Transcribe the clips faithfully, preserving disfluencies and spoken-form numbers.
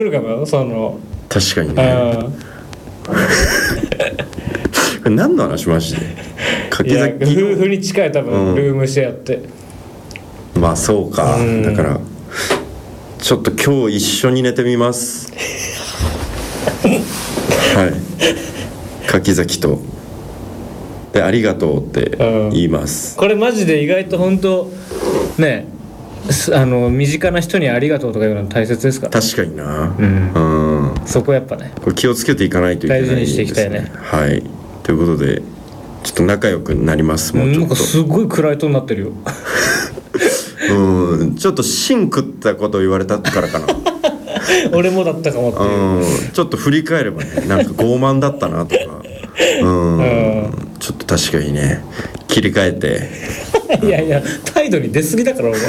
るかもその確かにねこれ何の話マジで柿崎夫婦に近い多分ルームシェアって、 うん、まあそうか、うん、だからちょっと今日一緒に寝てみますはい柿崎とでありがとうって言います、 うん、これマジで意外と本当ねあの身近な人にありがとうとか言うの大切ですから、 確かにな、 うん、うん、そこやっぱねこれ気をつけていかないといけないですね。 大事にしていきたいね。 はいということでちょっと仲良くなります。もうちょっとなんかすごい暗いトーンになってるようんちょっと芯食ったことを言われたからかな俺もだったかもっていう、 うん、ちょっと振り返ればねなんか傲慢だったなとかうん、うん、ちょっと確かにね切り替えていやいや態度に出過ぎだからお前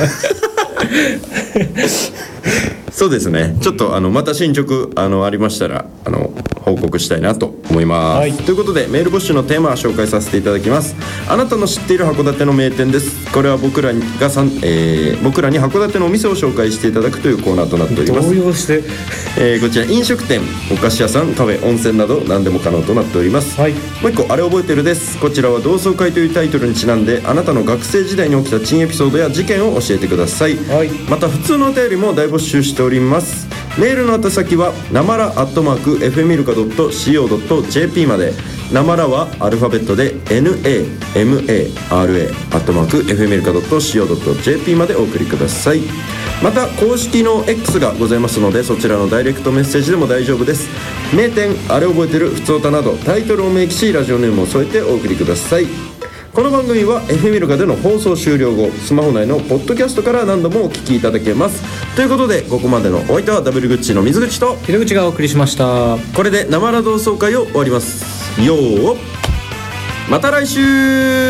そうですねちょっとあのまた進捗あのありましたらあの報告したいなと思います、はい、ということでメール募集のテーマを紹介させていただきます。あなたの知っている函館の名店です。これは僕らがさん、えー、僕らに函館のお店を紹介していただくというコーナーとなっております。 動揺して、 えー、こちら飲食店お菓子屋さんカフェ温泉など何でも可能となっております、はい、もう一個あれ覚えてるです。こちらは同窓会というタイトルにちなんであなたの学生時代に起きた珍エピソードや事件を教えてください、はい、また普通のお便りも大募集しております。メールの宛先はなまらアットマーク エフエムイルカドットシーオードットジェーピー まで。なまらはアルファベットで ナマラ アットマーク エフエムイルカドットシーオードットジェーピー までお送りください。また公式の X がございますのでそちらのダイレクトメッセージでも大丈夫です。名店あれ覚えてるふつおたなどタイトルを明記しラジオネームを添えてお送りください。この番組は エフエムイルカでの放送終了後スマホ内のポッドキャストから何度もお聞きいただけます。ということでここまでのお相手はダブルグッチの水口と秀口がお送りしました。 これでなまら同窓会を終わります。よーまた来週。